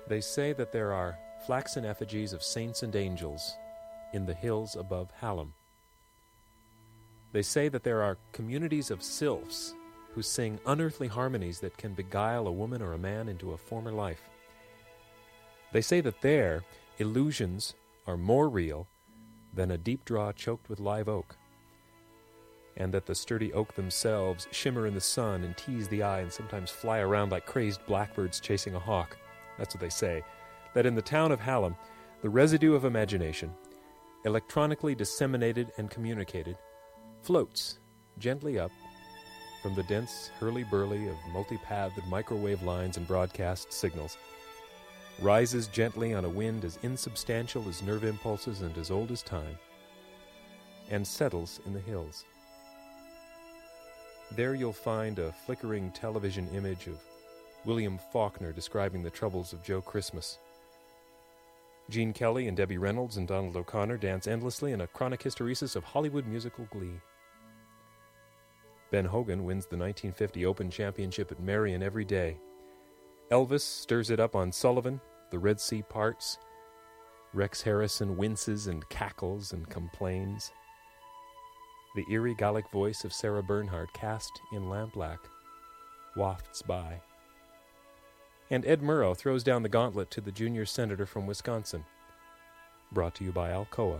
They say that there are flaxen effigies of saints and angels in the hills above Hallam. They say that there are communities of sylphs who sing unearthly harmonies that can beguile a woman or a man into a former life. They say that there, illusions are more real than a deep draw choked with live oak, and that the sturdy oak themselves shimmer in the sun and tease the eye and sometimes fly around like crazed blackbirds chasing a hawk. That's what they say. That in the town of Hallam, the residue of imagination, electronically disseminated and communicated, floats gently up from the dense hurly-burly of multi-pathed microwave lines and broadcast signals, rises gently on a wind as insubstantial as nerve impulses and as old as time, and settles in the hills. There you'll find a flickering television image of William Faulkner describing the troubles of Joe Christmas. Gene Kelly and Debbie Reynolds and Donald O'Connor dance endlessly in a chronic hysteresis of Hollywood musical glee. Ben Hogan wins the 1950 Open Championship at Marion every day. Elvis stirs it up on Sullivan, the Red Sea parts. Rex Harrison winces and cackles and complains. The eerie Gallic voice of Sarah Bernhardt, cast in lampblack, wafts by. And Ed Murrow throws down the gauntlet to the junior senator from Wisconsin. Brought to you by Alcoa.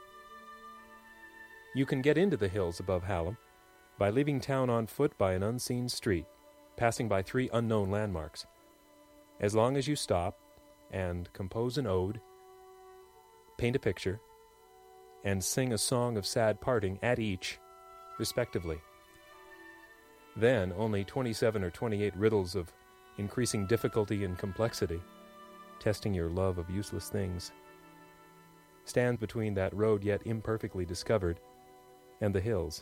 You can get into the hills above Hallam by leaving town on foot by an unseen street, passing by 3 unknown landmarks. As long as you stop and compose an ode, paint a picture, and sing a song of sad parting at each, respectively. Then only 27 or 28 riddles of increasing difficulty and complexity, testing your love of useless things, stand between that road yet imperfectly discovered and the hills.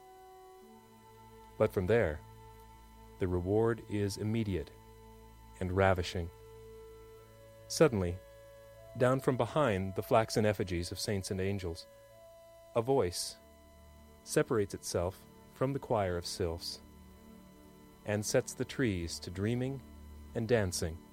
But from there, the reward is immediate and ravishing. Suddenly, down from behind the flaxen effigies of saints and angels, a voice separates itself from the choir of sylphs and sets the trees to dreaming and dancing